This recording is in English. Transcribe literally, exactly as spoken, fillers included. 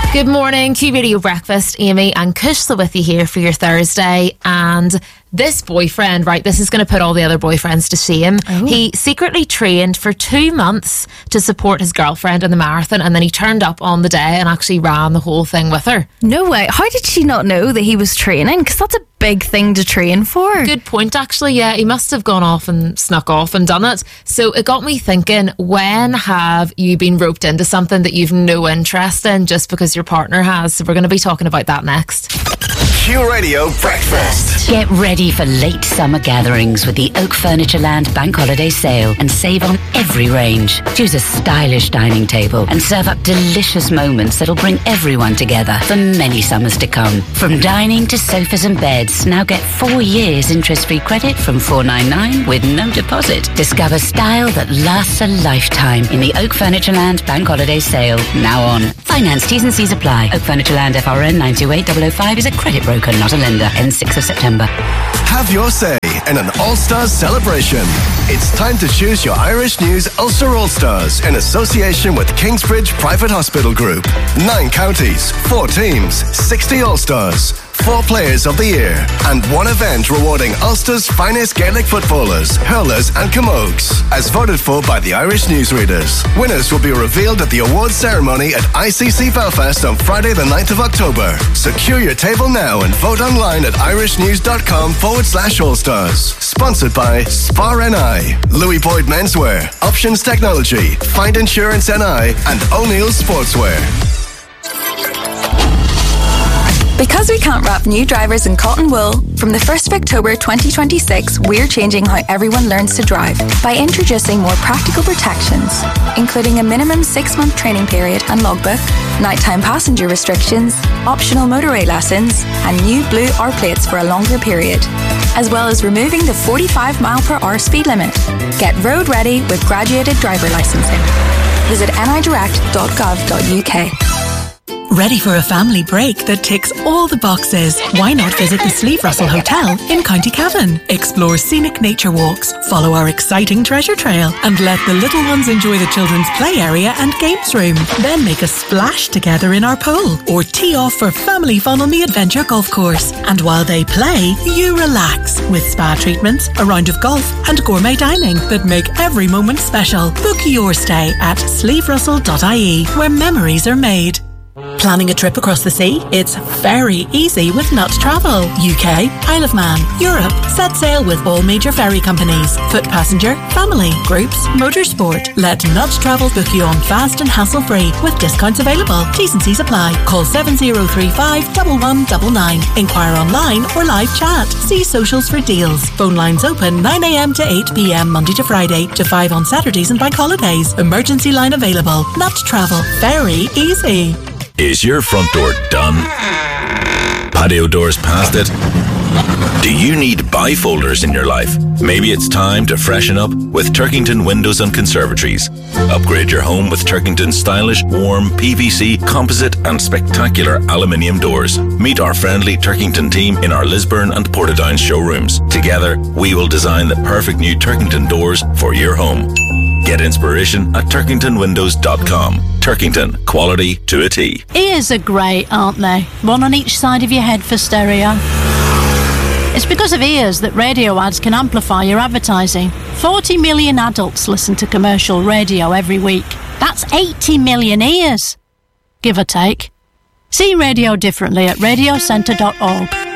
Good morning, Q Radio Breakfast. Amy and Kushla with you here for your Thursday. And this boyfriend, right, this is going to put all the other boyfriends to shame. Oh. He secretly trained for two months to support his girlfriend in the marathon, and then he turned up on the day and actually ran the whole thing with her. No way. How did she not know that he was training? Because that's a big thing to train for. Good point, actually. Yeah, he must have gone off and snuck off and done it. So it got me thinking, when have you been roped into something that you've no interest in just because your partner has? So we're going to be talking about that next. Q Radio Breakfast. Get ready for late summer gatherings with the Oak Furnitureland Bank Holiday Sale and save on every range. Choose a stylish dining table and serve up delicious moments that'll bring everyone together for many summers to come. From dining to sofas and beds, now get four years interest-free credit from four ninety-nine with no deposit. Discover style that lasts a lifetime in the Oak Furnitureland Bank Holiday Sale. Now on. Finance T's and C's apply. Oak Furnitureland F R N nine two eight zero zero five is a credit broker, not a lender. Ends sixth of September. Have your say in an All-Stars celebration. It's time to choose your Irish News Ulster All-Stars in association with Kingsbridge Private Hospital Group. Nine counties, four teams, sixty All-Stars, four players of the year, and one event rewarding Ulster's finest Gaelic footballers, hurlers and camogues, as voted for by the Irish newsreaders. Winners will be revealed at the awards ceremony at I C C Belfast on Friday the ninth of October. Secure your table now and vote online at irishnews.com forward slash All-Stars. Sponsored by Spar N I, Louis Boyd Menswear, Options Technology, Find Insurance N I, and O'Neill's Sportswear. Because we can't wrap new drivers in cotton wool, from the first of October twenty twenty-six, we're changing how everyone learns to drive by introducing more practical protections, including a minimum six-month training period and logbook, nighttime passenger restrictions, optional motorway lessons, and new blue R plates for a longer period, as well as removing the forty-five mile per hour speed limit. Get road ready with graduated driver licensing. Visit n i direct dot gov dot u k. Ready for a family break that ticks all the boxes? Why not visit the Slieve Russell Hotel in County Cavan? Explore scenic nature walks, follow our exciting treasure trail, and let the little ones enjoy the children's play area and games room. Then make a splash together in our pool, or tee off for family fun on the Adventure Golf Course. And while they play, you relax with spa treatments, a round of golf, and gourmet dining that make every moment special. Book your stay at sleeve russell dot I E, where memories are made. Planning a trip across the sea? It's very easy with Nut Travel. U K, Isle of Man, Europe. Set sail with all major ferry companies. Foot passenger, family, groups, motorsport. Let Nut Travel book you on fast and hassle-free with discounts available. T's and C's apply. Call seven zero three five, one one nine nine. Inquire online or live chat. See socials for deals. Phone lines open nine a m to eight p m Monday to Friday, to five on Saturdays and bank holidays. Emergency line available. Nut Travel. Very easy. Is your front door done? Patio doors past it? Do you need bifolders in your life? Maybe it's time to freshen up with Turkington Windows and Conservatories. Upgrade your home with Turkington's stylish, warm, P V C, composite and spectacular aluminium doors. Meet our friendly Turkington team in our Lisburn and Portadown showrooms. Together, we will design the perfect new Turkington doors for your home. Get inspiration at turkington windows dot com. Turkington, quality to a T. Ears are great, aren't they? One on each side of your head for stereo. It's because of ears that radio ads can amplify your advertising. forty million adults listen to commercial radio every week. That's eighty million ears, give or take. See radio differently at radio centre dot org.